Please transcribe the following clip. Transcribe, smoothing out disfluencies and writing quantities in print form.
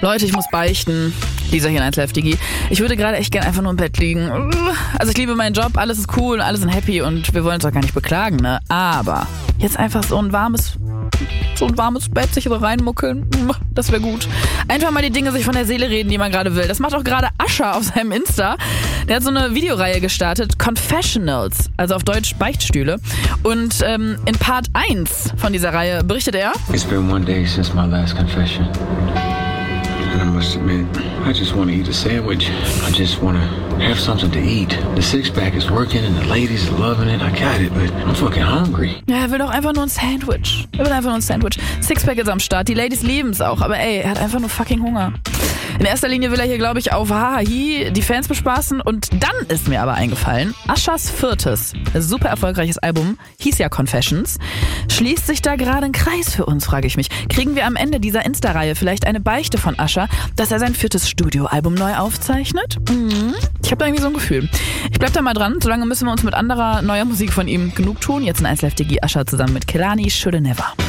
Leute, ich muss beichten. Lisa hier in 1Live Digi. Ich würde gerade echt gern einfach nur im Bett liegen. Also ich liebe meinen Job, alles ist cool, alle sind happy und wir wollen uns auch gar nicht beklagen, ne? Aber jetzt einfach so ein warmes Bett sich so reinmuckeln, das wäre gut. Einfach mal die Dinge sich von der Seele reden, die man gerade will. Das macht auch gerade Usher auf seinem Insta. Der hat so eine Videoreihe gestartet, Confessionals, also auf Deutsch Beichtstühle. Und in Part 1 von dieser Reihe berichtet er: It's been one day since my last confession. And I must admit, I just want to eat a sandwich. I just want to have something to eat. The six-pack is working and the ladies are loving it. I got it, but I'm fucking hungry. Ja, er will doch einfach nur ein Sandwich. Sixpack ist am Start, die Ladies lieben es auch, aber ey, er hat einfach nur fucking Hunger. In erster Linie will er hier, glaube ich, auf Hahahi die Fans bespaßen und dann ist mir aber eingefallen, Ushers 4. super erfolgreiches Album hieß ja Confessions. Schließt sich da gerade ein Kreis für uns, frage ich mich. Kriegen wir am Ende dieser Insta-Reihe vielleicht eine Beichte von Usher, dass er sein 4. Studioalbum neu aufzeichnet? Ich habe da irgendwie so ein Gefühl. Ich bleib da mal dran, solange müssen wir uns mit anderer neuer Musik von ihm genug tun. Jetzt in 1Live Digi, Usher zusammen mit Kehlani, Shoulda Never.